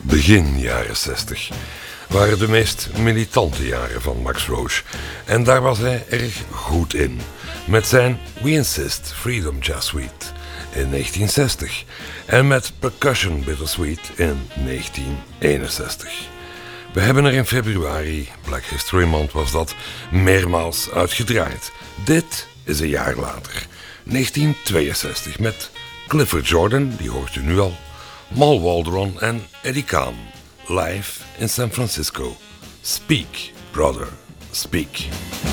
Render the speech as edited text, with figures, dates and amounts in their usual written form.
Begin jaren 60 waren de meest militante jaren van Max Roach. En daar was hij erg goed in. Met zijn We Insist Freedom Jazz Suite in 1960. En met Percussion Bittersweet in 1961. We hebben er in februari, Black History Month was dat, meermaals uitgedraaid. Dit is een jaar later, 1962, met Clifford Jordan, die hoort u nu al, Mal Waldron en Eddie Kahn, live in San Francisco. Speak, brother, speak.